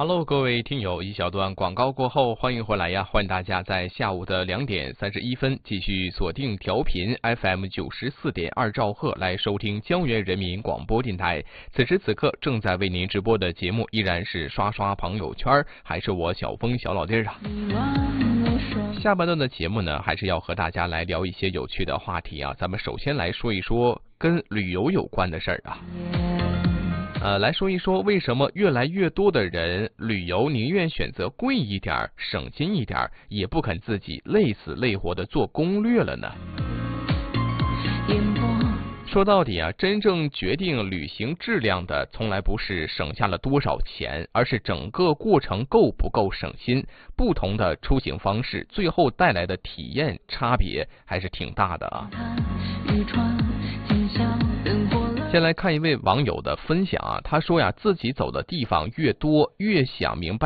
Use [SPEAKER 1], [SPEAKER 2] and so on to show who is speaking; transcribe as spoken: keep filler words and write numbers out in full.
[SPEAKER 1] Hello， 各位听友，一小段广告过后，欢迎回来呀！欢迎大家在下午的两点三十一分继续锁定调频 F M 九十四点二兆赫来收听江源人民广播电台。此时此刻正在为您直播的节目依然是刷刷朋友圈，还是我小峰小老弟儿啊。下半段的节目呢，还是要和大家来聊一些有趣的话题啊。咱们首先来说一说跟旅游有关的事儿啊。呃，来说一说为什么越来越多的人旅游宁愿选择贵一点、省心一点，也不肯自己累死累活的做攻略了呢？说到底啊，真正决定旅行质量的，从来不是省下了多少钱，而是整个过程够不够省心。不同的出行方式，最后带来的体验差别还是挺大的啊。先来看一位网友的分享啊，他说呀，自己走的地方越多，越想明白